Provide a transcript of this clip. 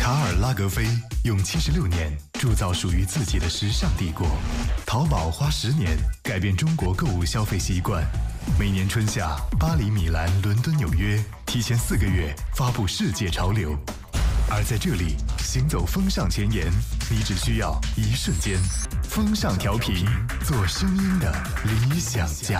卡尔拉格菲用76年铸造属于自己的时尚帝国，淘宝花10年改变中国购物消费习惯。每年春夏，巴黎、米兰、伦敦、纽约提前4个月发布世界潮流，而在这里行走风尚前沿，你只需要一瞬间。风尚调频，做声音的理想家。